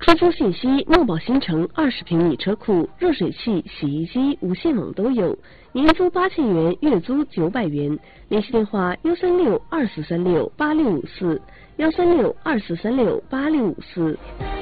推出信息：墨宝新城20平米车库，热水器、洗衣机、无线网都有，年租8000元，月租900元。联系电话：13624368654，13624368654。